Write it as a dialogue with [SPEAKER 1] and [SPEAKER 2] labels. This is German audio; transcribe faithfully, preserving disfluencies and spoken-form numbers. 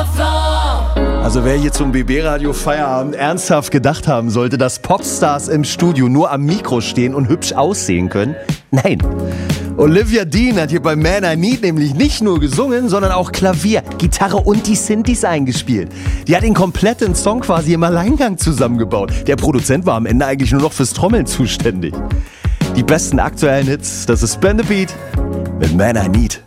[SPEAKER 1] Also wer hier zum B B-Radio Feierabend ernsthaft gedacht haben sollte, dass Popstars im Studio nur am Mikro stehen und hübsch aussehen können, nein. Olivia Dean hat hier bei Man I Need nämlich nicht nur gesungen, sondern auch Klavier, Gitarre und die Synthes eingespielt. Die hat den kompletten Song quasi im Alleingang zusammengebaut. Der Produzent war am Ende eigentlich nur noch fürs Trommeln zuständig. Die besten aktuellen Hits, das ist Spin the Beat mit Man I Need.